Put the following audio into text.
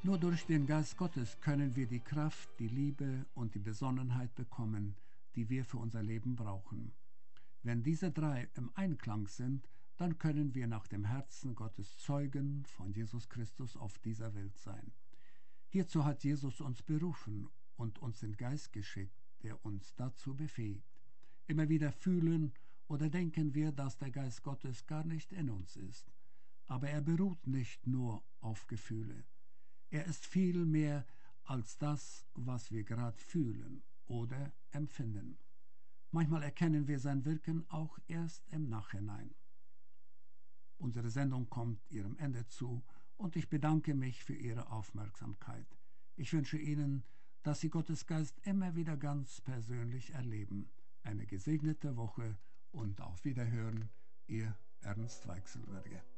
Nur durch den Geist Gottes können wir die Kraft, die Liebe und die Besonnenheit bekommen, die wir für unser Leben brauchen. Wenn diese drei im Einklang sind, dann können wir nach dem Herzen Gottes Zeugen von Jesus Christus auf dieser Welt sein. Hierzu hat Jesus uns berufen und uns den Geist geschickt, der uns dazu befähigt. Immer wieder fühlen oder denken wir, dass der Geist Gottes gar nicht in uns ist. Aber er beruht nicht nur auf Gefühle. Er ist viel mehr als das, was wir gerade fühlen oder empfinden. Manchmal erkennen wir sein Wirken auch erst im Nachhinein. Unsere Sendung kommt ihrem Ende zu und ich bedanke mich für Ihre Aufmerksamkeit. Ich wünsche Ihnen, dass Sie Gottes Geist immer wieder ganz persönlich erleben. Eine gesegnete Woche und auf Wiederhören, Ihr Ernst Weichselberger.